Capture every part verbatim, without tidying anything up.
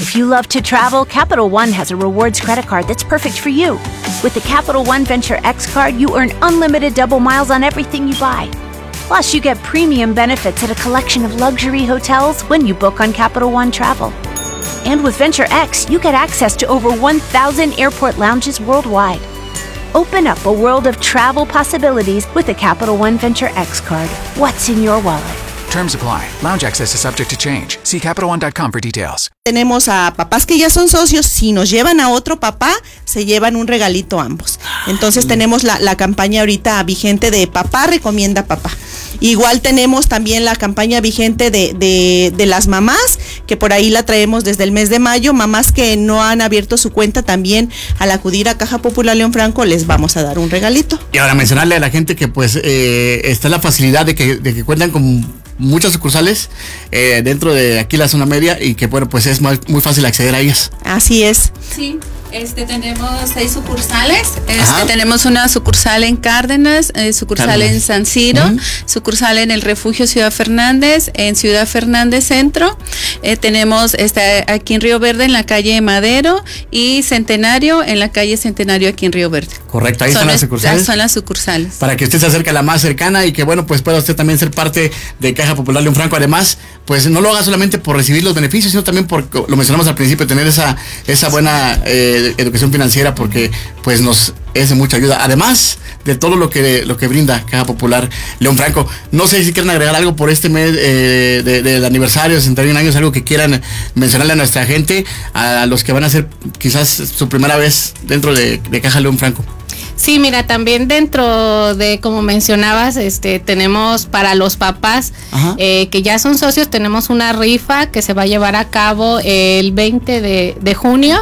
If you love to travel, Capital One has a rewards credit card that's perfect for you. With the Capital One Venture X card, you earn unlimited double miles on everything you buy. Plus, you get premium benefits at a collection of luxury hotels when you book on Capital One Travel. And with Venture X, you get access to over one thousand airport lounges worldwide. Open up a world of travel possibilities with the Capital One Venture X card. What's in your wallet? Terms apply. Lounge access is subject to change. See Capital One dot com for details. Tenemos a papás que ya son socios, si nos llevan a otro papá, se llevan un regalito ambos. Entonces tenemos la, la campaña ahorita vigente de papá recomienda papá. Igual tenemos también la campaña vigente de, de, de las mamás, que por ahí la traemos desde el mes de mayo. Mamás que no han abierto su cuenta, también al acudir a Caja Popular León Franco les vamos a dar un regalito. Y ahora mencionarle a la gente que pues eh, está la facilidad de que, de que cuentan con muchas sucursales eh, dentro de aquí la zona media y que bueno pues es muy, muy fácil acceder a ellas. Así es. Sí. Este, tenemos seis sucursales. Este, tenemos una sucursal en Cárdenas, eh, sucursal Cárdenas. en San Ciro, uh-huh. sucursal en el Refugio Ciudad Fernández, en Ciudad Fernández Centro. Eh, tenemos esta aquí en Río Verde, en la calle Madero, y Centenario, en la calle Centenario, aquí en Río Verde. Correcto, ahí son están las sucursales. Son las sucursales. Para que usted se acerque a la más cercana y que bueno, pues pueda usted también ser parte de Caja Popular León Franco. Además, pues no lo haga solamente por recibir los beneficios, sino también por, lo mencionamos al principio, tener esa, esa buena eh, educación financiera, porque pues nos es de mucha ayuda, además de todo lo que lo que brinda Caja Popular León Franco. No sé si quieren agregar algo por este mes eh, de, del aniversario, sesenta y un años, algo que quieran mencionarle a nuestra gente, a los que van a hacer quizás su primera vez dentro de, de Caja León Franco. Sí, mira, también dentro de, como mencionabas, este, tenemos para los papás eh, que ya son socios, tenemos una rifa que se va a llevar a cabo el veinte de junio.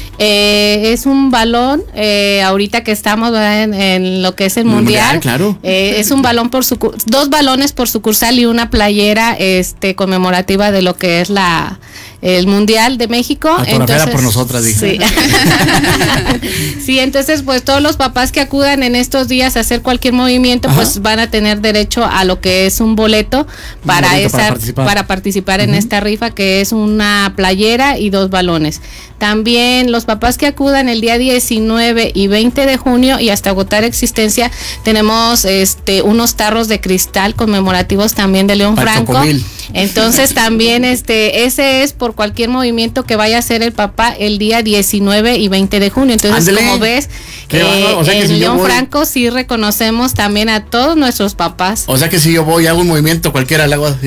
Eh, es un balón, eh, ahorita que estamos en, en lo que es el mundial, mundial claro. eh, es un balón por su, dos balones por sucursal y una playera este conmemorativa de lo que es la el mundial de México. Entonces, por nosotras, dije. Sí. Sí, entonces pues todos los papás que acudan en estos días a hacer cualquier movimiento, Ajá. pues van a tener derecho a lo que es un boleto para un boleto esa para participar, para participar uh-huh. en esta rifa, que es una playera y dos balones. También los papás que acudan el día diecinueve y veinte de junio y hasta agotar existencia, tenemos este unos tarros de cristal conmemorativos también de León Franco. Chocomil. Entonces también este ese es por cualquier movimiento que vaya a hacer el papá el día diecinueve y veinte de junio. Entonces, Ándale. como ves, eh, o sea en si León Franco sí reconocemos también a todos nuestros papás. O sea que si yo voy, hago un movimiento cualquiera, le hago así.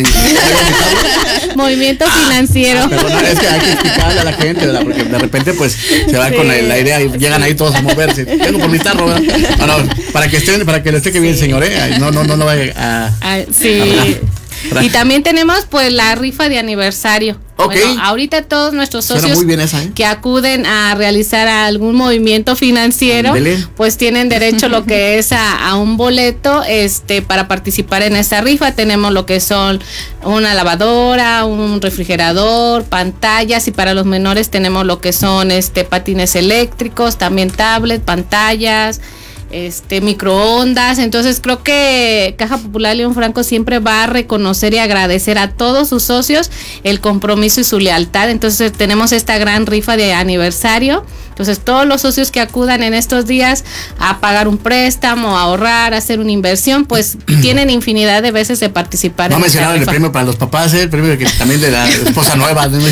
Movimiento financiero. Ah, pero no, es que hay que explicarle a la gente, ¿verdad? Porque de repente pues se va sí. con la, la idea y llegan ahí todos a moverse. Vengo por mi tarro, ¿verdad? No, no, para que estén, para que lo esté que sí. bien, señor, ¿eh? No, no, no, no vaya a. Ah, sí. A y también tenemos pues la rifa de aniversario. Okay. Bueno, ahorita todos nuestros socios muy bien esa, ¿eh? que acuden a realizar algún movimiento financiero, Dele. pues tienen derecho lo que es a, a un boleto este para participar en esta rifa. Tenemos lo que son una lavadora, un refrigerador, pantallas, y para los menores tenemos lo que son este patines eléctricos, también tablet, pantallas, este microondas. Entonces creo que Caja Popular León Franco siempre va a reconocer y agradecer a todos sus socios el compromiso y su lealtad. Entonces tenemos esta gran rifa de aniversario. Entonces todos los socios que acudan en estos días a pagar un préstamo, a ahorrar, a hacer una inversión, pues tienen infinidad de veces de participar. No mencionaron el premio para los papás, ¿eh? El premio que también de la esposa nueva. No, no,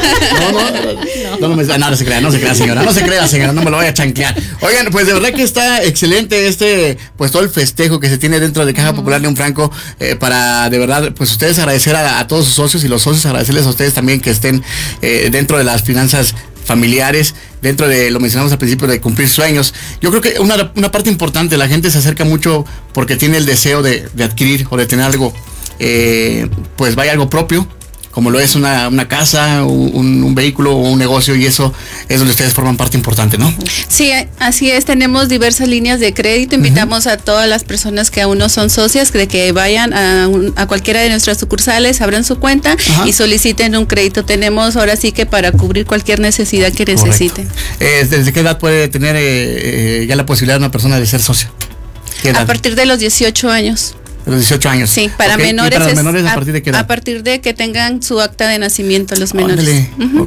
no, no, no, no, no se crea, no se crea, señora, no se crea, señora, no me lo vaya a chanclear. Oigan, pues de verdad que está excelente este, pues todo el festejo que se tiene dentro de Caja Popular León Franco, eh, para de verdad, pues ustedes agradecer a, a todos sus socios y los socios agradecerles a ustedes también que estén eh, dentro de las finanzas familiares, dentro de, lo mencionamos al principio, de cumplir sueños. Yo creo que una, una parte importante, la gente se acerca mucho porque tiene el deseo de, de adquirir o de tener algo, eh, pues vaya algo propio, como lo es una, una casa, un, un vehículo o un negocio, y eso es donde ustedes forman parte importante, ¿no? Sí, así es, tenemos diversas líneas de crédito, invitamos uh-huh. a todas las personas que aún no son socias, de que vayan a, un, a cualquiera de nuestras sucursales, abran su cuenta uh-huh. y soliciten un crédito. Tenemos ahora sí que para cubrir cualquier necesidad que necesiten. Eh, ¿Desde qué edad puede tener eh, eh, ya la posibilidad de una persona de ser socia? A partir de los dieciocho años. Los dieciocho años. Sí, para okay. menores. ¿Y para los es menores a, a partir de qué edad? A partir de que tengan su acta de nacimiento, los menores. Uh-huh.